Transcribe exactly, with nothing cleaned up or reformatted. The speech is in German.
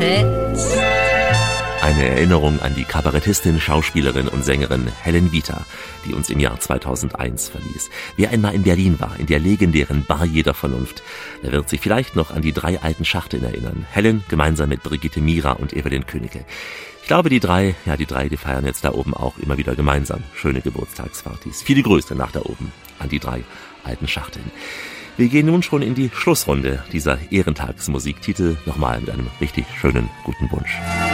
Fetzt. Eine Erinnerung an die Kabarettistin, Schauspielerin und Sängerin Helen Vita, die uns im Jahr zweitausendeins verließ. Wer einmal in Berlin war, in der legendären Bar jeder Vernunft, der wird sich vielleicht noch an die drei alten Schachteln erinnern. Helen gemeinsam mit Brigitte Mira und Evelyn Königke. Ich glaube, die drei, ja die drei, die feiern jetzt da oben auch immer wieder gemeinsam schöne Geburtstagspartys. Viele Grüße nach da oben an die drei alten Schachteln. Wir gehen nun schon in die Schlussrunde dieser Ehrentagsmusiktitel, nochmal mit einem richtig schönen guten Wunsch.